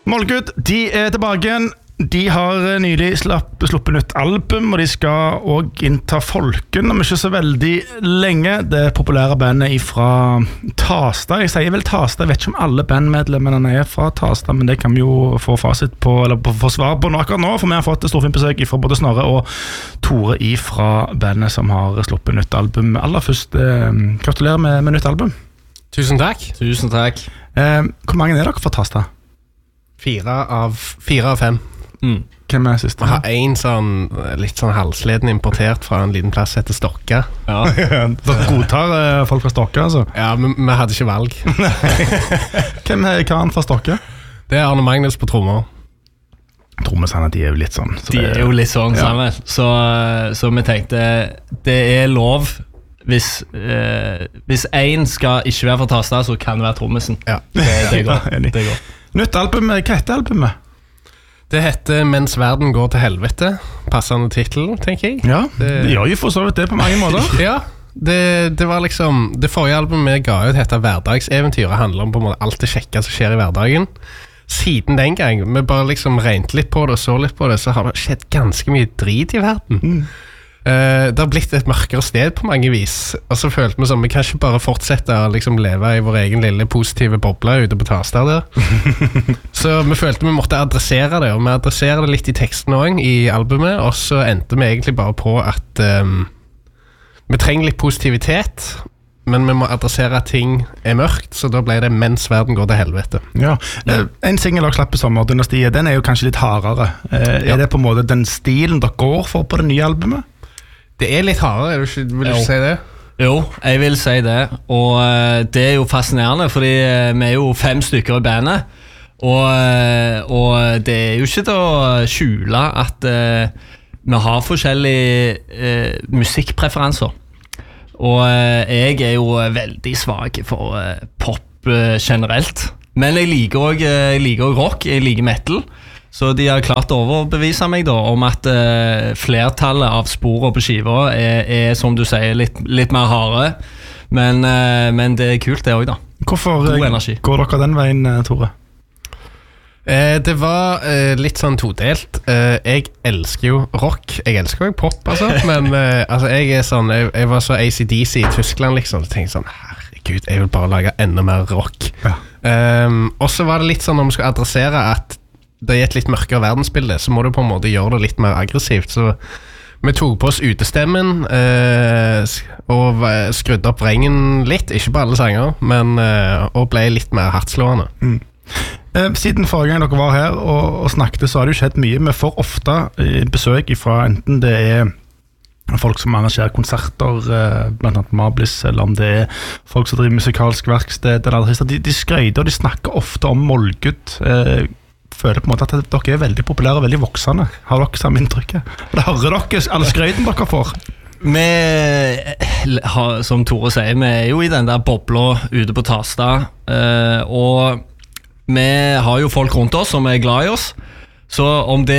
Målgud, de tilbake igjen. De har nylig sluppet nytt album, og de skal også innta folken om ikke så veldig lenge. Det populære bandet fra Tasta. Jeg sier vel Tasta, jeg vet ikke om alle bandmedlemmene er fra Tasta, men det kan vi jo få fasit på, eller få svar på nå akkurat nå, for vi har fått storfint besøk fra både Snorre og Tore fra bandet som har sluppet nytt album. Aller først, gratulerer med nytt album. Tusen takk. Tusen takk. Hvor mange er dere fra Tasta? 4 av 5. Hvem er siste? Jeg har en sånn litt sånn halsleden importert fra en liten plass etter Stokka. Ja. Dere godtar folk fra Stokka, altså? Ja, men vi hadde ikke valg. Hvem er karen fra Stokka? Det er Arne Magnus på trommer. Trommesene, de er jo litt sånn. De er jo litt sånn, ja. Så vi tenkte, det er lov hvis en skal ikke være fra Tasta, så kan det være trommesen. Ja. Det går. Nytt album, hva heter albumet? Det heter Mens verden går til helvete. Passende titel, tenker jeg. Ja, det gjør jo for så vidt det på mange måter. Ja, det var liksom det forrige albumet vi ga ut heter Hverdagseventyr. Det handler om på en måte alt det kjekke som skjer i hverdagen. Siden den gang, vi bare liksom regnet litt på det og så litt på det, så har det skjedd ganske mye drit i verden. Det har blitt et mørkere sted på mange vis. Og så følte vi som vi kan ikke bare fortsette å liksom leve i vår egen lille positive boble ute på Tasta der. Så vi følte vi måtte adressere det, og vi adresserer det litt i teksten også, i albumet. Og så endte vi egentlig bare på at vi trenger litt positivitet, men vi må adressere at ting er mørkt, så da ble det Mens verden går til helvete. Ja. En single dere slapp i sommer, Dynastiet, den er jo kanskje litt hardere. Er det på en måte den stilen dere går for på det nye albumet? Det er litt hardere, vil du si det? Jo, jeg vil si det. Og det er jo fascinerende, fordi vi er jo 5 stykker i bandet. Og det er jo ikke til å skjule at vi har forskjellige musikkpreferanser. Og jeg er jo veldig svag for pop generelt. Men jeg liker også rock, jeg liker metal. Så de har klart å overbevise meg da, om at flertallet av sporene på skiva er som du sier, litt mer harde. Men det er kult det også da. Hvorfor går dere den veien, Tore? Det var litt sånn todelt. Jeg elsker jo rock. Jeg elsker jo pop, altså. Men altså, jeg var så AC/DC i Tyskland liksom. Så tenkte jeg sånn, herregud, jeg vil bare lage enda mer rock. Ja. Og så var det litt sånn, når vi skulle adressere at det er et litt mørkere verdensbilde, så må du på en måte gjøre det litt mer aggressivt. Så vi tok på oss utestemmen og skrudde opp vrengen litt, ikke på alle sanger, men og ble litt mer hardtslående. Siden forrige gang dere var her og snakket, så har det jo skjedd mye. Vi får ofte besøk fra enten det er folk som arrangerer konserter, blant annet Mablis, eller om det er folk som driver musikalsk verksted eller artister. De skrøyder, og de snakker ofte om Målgud. Føler på en måte at dere er veldig populære og veldig voksende. Har dere samme inntrykket? Hører dere alle skrøyden dere får? Vi har, som Tore sier, vi er jo i den der bobla ute på Tasta, og vi har jo folk rundt oss som er glad i oss. Så om det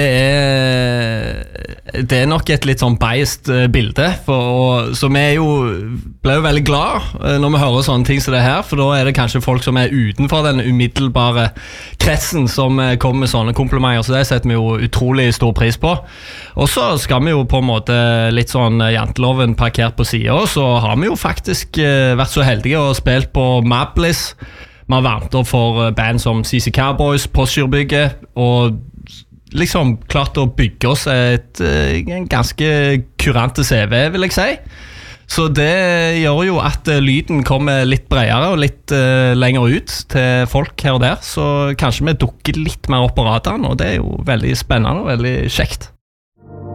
er nok et litt sånn biased bilde, så vi ble jo veldig glad når vi hører sånne ting som det her, for da er det kanskje folk som er utenfor den umiddelbare kretsen som kommer med sånne komplimenter, så det setter vi jo utrolig stor pris på. Og så skal vi jo på en måte litt sånn janteloven parkert på siden, og så har vi jo faktisk vært så heldige og spilt på Mablis. Vi har varmt opp for band som CC Cowboys, Postgirobygget, og liksom klart å bygge oss en ganske kurante CV, vil jeg si. Så det gjør jo at lyden kommer litt bredere og litt lenger ut til folk her og der, så kanskje vi dukker litt mer opp på radaren, og det er jo veldig spennende og veldig kjekt.